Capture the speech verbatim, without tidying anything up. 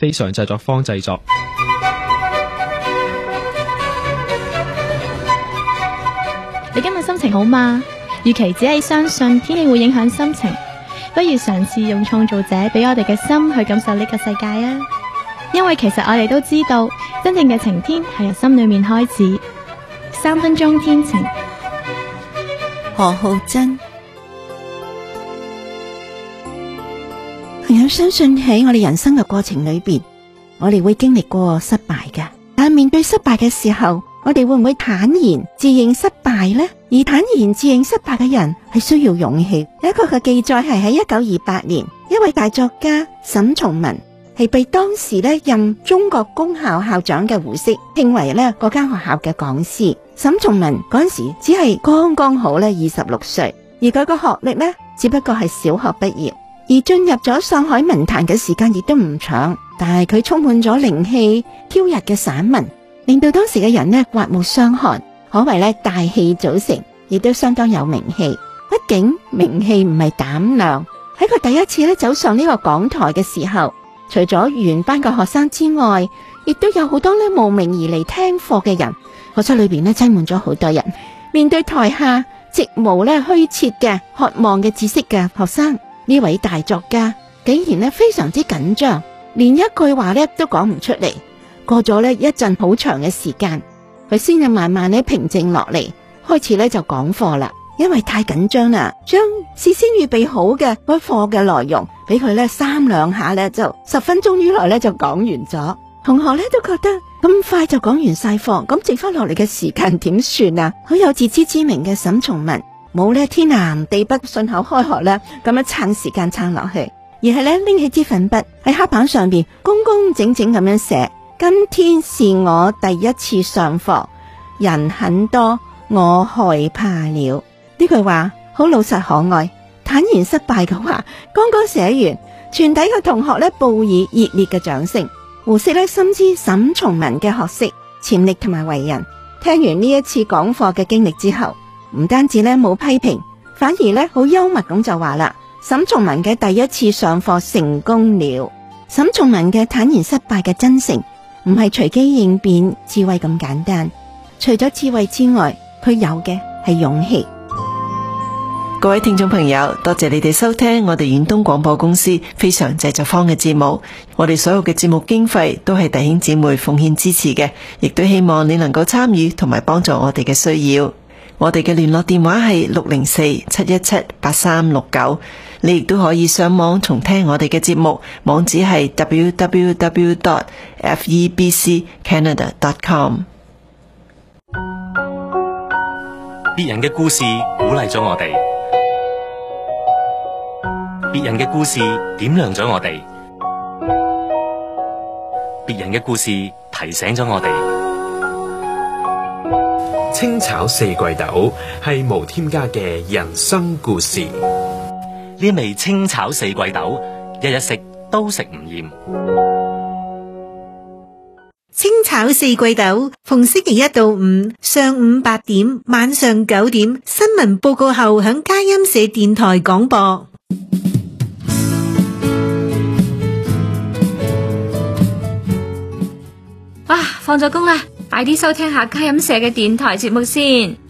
非常製作坊製作。 你今日心情好嗎？與其只係相信天氣會影響心情，不如嘗試用創造者俾我哋嘅心去感受呢個世界啊！因為其實我哋都知道，真正嘅晴天係由心裏面開始。三分鐘天晴。 何浩珍。朋友，相信喺我哋人生嘅過程裏邊，我哋會經歷過失敗嘅，但係面對失敗嘅時候，我哋會唔會坦然自認失敗呢？而坦然自認失敗嘅人係需要勇氣。有一個嘅記載係喺一九二八年，一位大作家沈從文係被當時咧任中國公校校長嘅胡適聘為咧嗰間學校嘅講師。沈從文嗰陣時只係剛剛好咧二十六歲，而佢個學歷咧只不過係小學畢業，而進入咗上海文壇嘅時間亦都唔長，但係佢充滿咗靈氣飄逸嘅散文，令到當時嘅人呢刮目相看，可謂咧大器早成，亦都相當有名氣。畢竟名氣唔係膽量。喺佢第一次咧走上呢個講台嘅時候，除咗原班嘅學生之外，亦都有好多咧慕名而嚟聽課嘅人。課室裏邊咧擠滿咗好多人，面對台下直無咧虛設嘅渴望嘅知識嘅學生，呢位大作家竟然咧非常之緊張，連一句話咧都講唔出嚟。過咗咧一陣好長嘅時間，佢先至慢慢咧平靜落嚟，開始咧就講課啦。因為太緊張啦，將事先預備好嘅嗰課嘅內容俾佢咧三兩下咧就十分鐘以內咧就講完咗。同學咧都覺得咁快就講完晒課，咁剩翻落嚟嘅時間點算啊？好有自知之明嘅沈從文冇咧天南地北順口開河啦，咁樣撐時間撐落去，而係咧拎起支粉筆喺黑板上邊工工整整咁樣寫：今天是我第一次上課，人很多，我害怕了。呢句話好老實可愛，坦然失敗嘅話剛剛寫完，全體嘅同學咧報以熱烈嘅掌聲。胡適咧深知沈從文嘅學識、潛力同埋為人，聽完呢一次講課嘅經歷之後，唔單止咧冇批評，反而咧好幽默咁就話啦：沈從文嘅第一次上課成功了。沈從文嘅坦然失敗嘅真誠，唔係隨機應變、智慧咁簡單。除咗智慧之外，佢有嘅係勇氣。 各位聽眾朋友，多謝你哋收聽我哋遠東廣播公司非常製作坊嘅節目。我哋所有嘅節目經費都係弟兄姊妹奉獻支持嘅，亦都希望你能夠參與同埋幫助我哋嘅需要。我哋嘅聯絡電話係六零四七一七八三六九，你亦都可以上網重聽我哋嘅節目，網址係 double-u double-u double-u dot f e b c canada dot com。 別人嘅故事鼓勵咗我哋，別人嘅故事點亮咗我哋，別人嘅故事提醒咗我哋。 清炒四季豆係無添加嘅人生故事。 呢味清炒四季豆，日日食都食唔厭。 清炒四季豆，逢星期一到五上午八點、晚上九點，新聞報告後響佳音社電台廣播。 哇，放咗工啦，快啲收聽下佳音社嘅電台節目先。